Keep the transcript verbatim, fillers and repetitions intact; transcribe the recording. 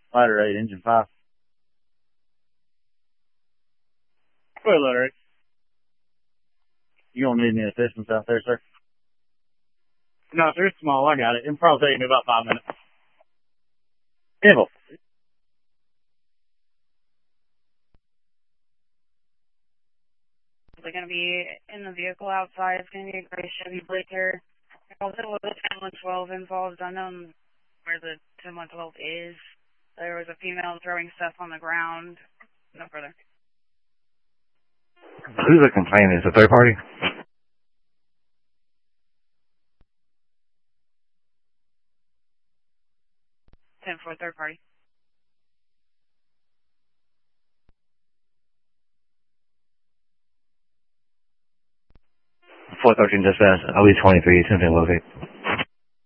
Ladder eight, engine five. Go ahead, ladder eight. You don't need any assistance out there, sir? No, sir, it's small. I got it. It'll probably take me about five minutes. Careful. They're going to be in the vehicle outside. It's going to be a gray Chevy Blazer. Also, with the ten one twelve involved, unknown where the ten one twelve is. There was a female throwing stuff on the ground. No further. Who's the complainant? Is it a third party? ten four, third party. four thirteen dispatch, O E twenty-three, attempting to locate.